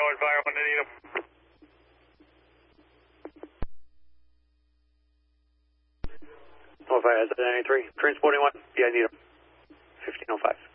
North Fire, when I need him. North Fire, 93. Transporting one. Yeah, I need him. 1505.